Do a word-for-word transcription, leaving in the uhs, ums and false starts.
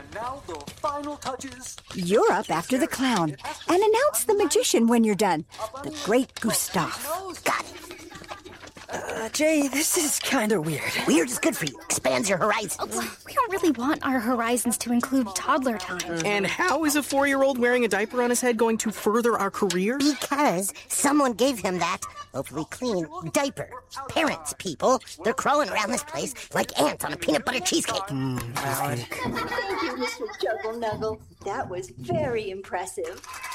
Now the final touches. You're up after the clown. And announce the magician when you're done. The great Gustav. Got it. Uh, Jay, this is kind of weird. Weird is good for you. Expands your horizons. Oh, we don't really want our horizons to include toddler time. Mm-hmm. And how is a four-year-old wearing a diaper on his head going to further our careers? Because someone gave him that, hopefully clean, diaper. Parents, people. They're crawling around this place like ants on a peanut butter cheesecake. Mm, Thank you, Mister Juggle Nuggle. That was very impressive.